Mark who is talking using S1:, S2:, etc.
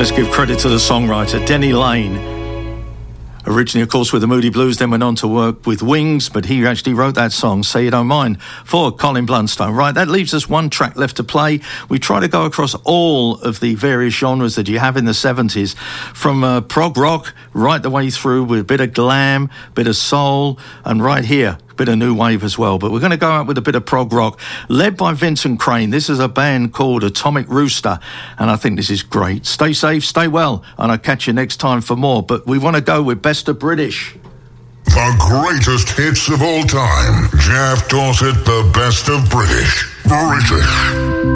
S1: Let's give credit to the songwriter, Denny Laine. Originally, of course, with the Moody Blues, then went on to work with Wings, but he actually wrote that song, Say You Don't Mind, for Colin Blunstone. Right, that leaves us one track left to play. We try to go across all of the various genres that you have in the 70s, from prog rock right the way through with a bit of glam, bit of soul, and right here, a bit of new wave as well. But we're going to go out with a bit of prog rock, led by Vincent Crane. This is a band called Atomic Rooster, and I think this is great. Stay safe, stay well, and I'll catch you next time for more. But we want to go with Best of British.
S2: The greatest hits of all time. Jeff Dorset, the Best of British.